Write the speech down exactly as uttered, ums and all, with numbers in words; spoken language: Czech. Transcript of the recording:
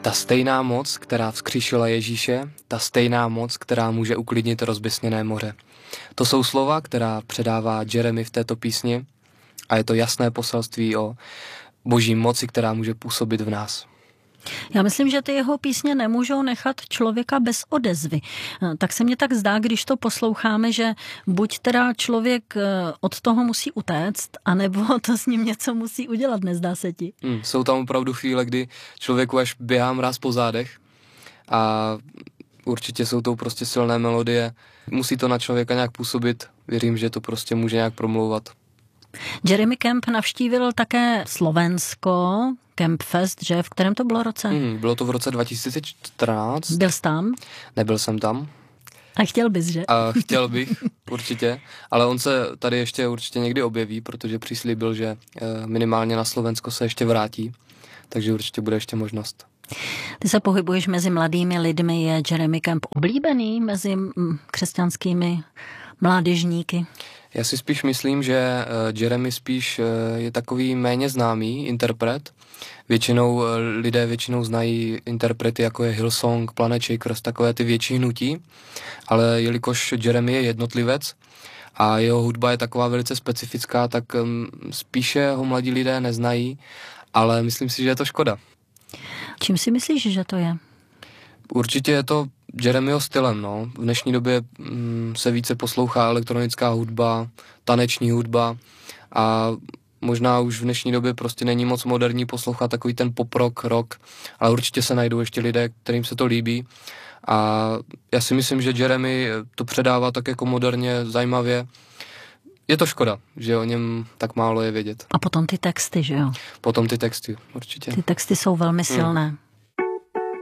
Ta stejná moc, která vzkříšila Ježíše, ta stejná moc, která může uklidnit rozběsněné moře. To jsou slova, která předává Jeremy v této písni a je to jasné poselství o boží moci, která může působit v nás. Já myslím, že ty jeho písně nemůžou nechat člověka bez odezvy. Tak se mně tak zdá, když to posloucháme, že buď teda člověk od toho musí utéct, anebo to s ním něco musí udělat, nezdá se ti? Hmm, jsou tam opravdu chvíle, kdy člověku až běhá mráz po zádech a určitě jsou to prostě silné melodie. Musí to na člověka nějak působit. Věřím, že to prostě může nějak promlouvat. Jeremy Camp navštívil také Slovensko, Campfest, že? V kterém to bylo roce? Hmm, bylo to v roce dva tisíce čtrnáct. Byl jsi tam? Nebyl jsem tam. A chtěl bys, že? A chtěl bych, určitě. Ale on se tady ještě určitě někdy objeví, protože přislíbil, že minimálně na Slovensko se ještě vrátí. Takže určitě bude ještě možnost. Ty se pohybuješ mezi mladými lidmi. Je Jeremy Camp oblíbený mezi křesťanskými mládežníky? Já si spíš myslím, že Jeremy spíš je takový méně známý interpret. Většinou lidé většinou znají interprety, jako je Hillsong, Planet Shakers, takové ty větší hnutí. Ale jelikož Jeremy je jednotlivec a jeho hudba je taková velice specifická, tak spíše ho mladí lidé neznají, ale myslím si, že je to škoda. Čím si myslíš, že to je? Určitě je to Jeremyho stylem, no. V dnešní době mm, se více poslouchá elektronická hudba, taneční hudba a možná už v dnešní době prostě není moc moderní poslouchat takový ten pop-rock, rock, ale určitě se najdou ještě lidé, kterým se to líbí. A já si myslím, že Jeremy to předává tak jako moderně, zajímavě. Je to škoda, že o něm tak málo je vědět. A potom ty texty, že jo? Potom ty texty, určitě. Ty texty jsou velmi silné. Hmm.